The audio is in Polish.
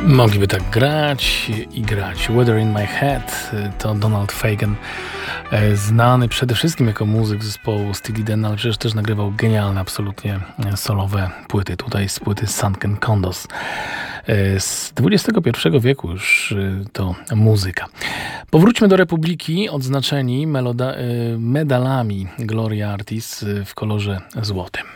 Mogliby tak grać i grać. Weather in My Head to Donald Fagen, znany przede wszystkim jako muzyk zespołu Steely Dan, ale przecież też nagrywał genialne, absolutnie solowe płyty. Tutaj z płyty Sunken Condos z XXI wieku już to muzyka. Powróćmy do Republiki, odznaczeni medalami Gloria Artis w kolorze złotym.